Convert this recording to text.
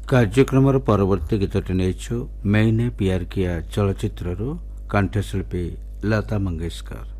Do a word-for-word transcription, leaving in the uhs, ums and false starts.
କାର୍ଯ୍ୟକ୍ରମର ପରବର୍ତ୍ତୀ ଗୀତଟି ନେଇଛୁ ମୈନେ ପ୍ୟାର କିୟା ଚଳଚ୍ଚିତ୍ରରୁ କଣ୍ଠଶିଳ୍ପୀ ଲତା ମଙ୍ଗେଶକର।